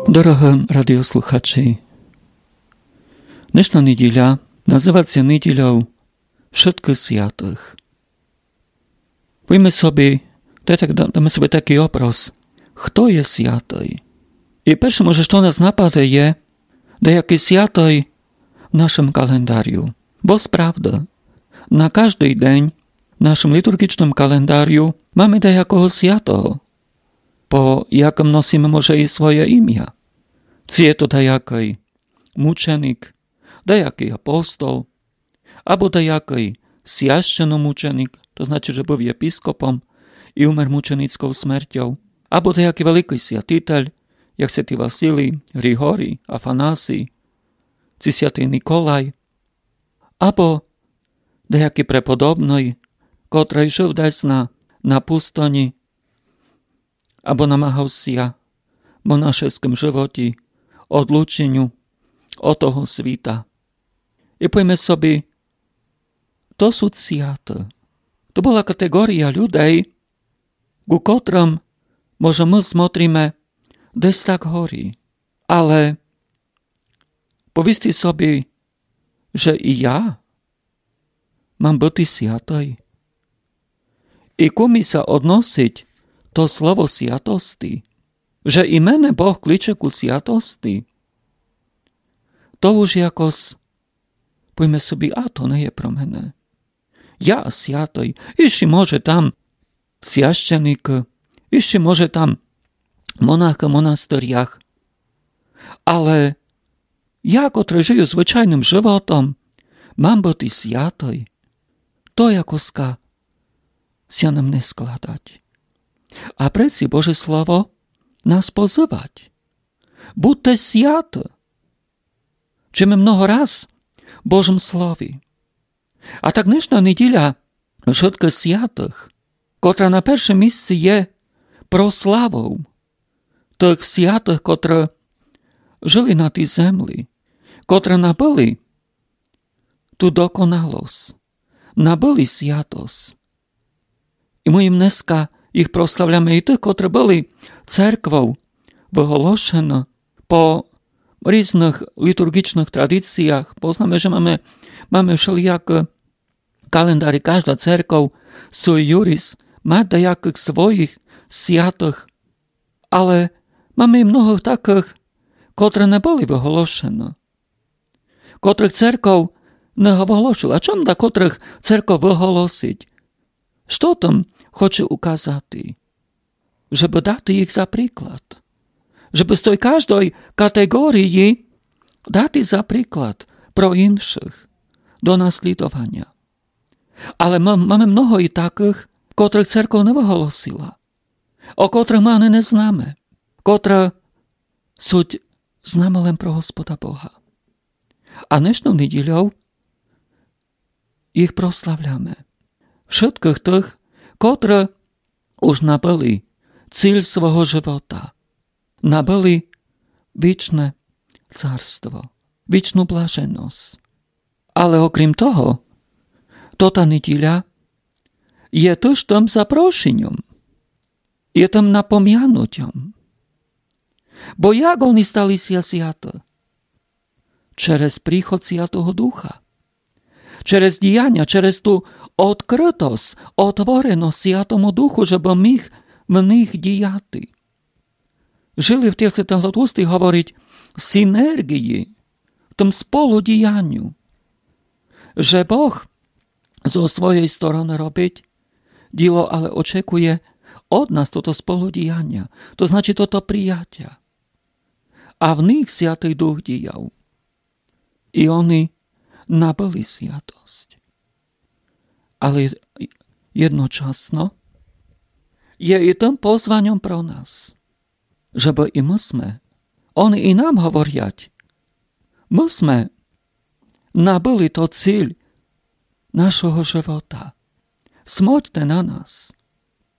Дорого радиослухачи, dnešná nedeľa nazývacia nedeľou všetkých sviatých. Dáme sobie taký obraz, kto je sviatý. I pierwsze może, što nas napadá je, dajaký sviatý v našom kalendáriu. Bo spravda, na každý deň v našom liturgičnom kalendáriu máme dajakého sviatého, po jakom nosíme może i svoje imię. Či je to dajaký mučenik, dajaký apostol, abo dajaký sviaščenomúčenik, to znaczy, že bol episkopom i umer mučenickou smrťou, abo dajaký veľký sviatiteľ, jak svätý Vasilij, Grigorij, Afanásij, či svätý Nikolaj, abo dajaký prepodobný, kotrej žil dnes na pustoni, abo namáhal sa v monašeskom živote odlučeniu od toho svita. I poďme sobie, to sú sviaté. To bola kategória ľudí, ku kotrom možno my smotríme des tak horí. Ale povíste sobie, že i ja mám byť sviatý. I kumi sa odnosiť to slovo sviatosti, že i mene Boh kliče ku sviatosti, to už jakos, pojme sobie, a to nie je pro mene. Ja sviatý, ešte môže tam sviaščenik, ešte môže tam monách v monastériách, ale ja, ktorý žijú zvyčajným životom, mám byť sviatý. To jakoska sa nám neskladať. A preci Bože slovo nás pozývať. Buďte sviaty. Číme mnoho raz v Božom slovi. A tak dnešná nedeľa všetkých sviatých, ktorá na pierwszym miejscu je proslavou tých sviatých, ktorí žili na tej zemli, ktorí nabili tú dokonalosť, nabili sviatosť. I my im dneska ich proslavľame i tých, ktorí boli cerkvou vyhološené po rôznych liturgičných tradíciách. Poznáme, že máme všelijak kalendári, každá cerkov sui juris má dajakých svojich sviatých, ale máme i mnoho takých, ktoré neboli vyhološené, ktorých cerkov nevyhološila. Čom da ktorých cerkov vyholosiť? Što tam хоче ukázať? Že by dať ich za príklad. Že by z tej každej kategórii dať za príklad pro inších do nasledovania. Ale máme mnoho i takých, ktorých cerkov nevyholosila, o ktorých my ani neznáme, ktoré sú známe len pro Hospoda Boha. A dnešnou nedeľou ich proslavľame. Všetkých tých, ktorí už nabili cíl svojho života, nabili viečné carstvo, viečnú blaženosť. Ale okrem toho, tota nedeľa je tiež tom zaprošením, je tom napomianuťom. Bo jak oni stali sa sviaté? Čerez príchod Sviatého Ducha. Čerez diania, čerez tú odkrytosť, otvorenosť Sviatomu Duchu, že by v nich dijaty. Žili v tých Svätých hovoriť synergii, v tom spoludijaniu. Že Boh zo svojej strany robiť dielo, ale očekuje od nás toto spoludijania. To znaczy toto prijatia. A v nich Sviatý Duch dijał. I oni nabili sviatosť. Ale jednočasno je i tým pozvaním pro nás, že by i my sme, oni i nám hovoriať, my sme nabili to cíl našeho života. Smoďte na nás.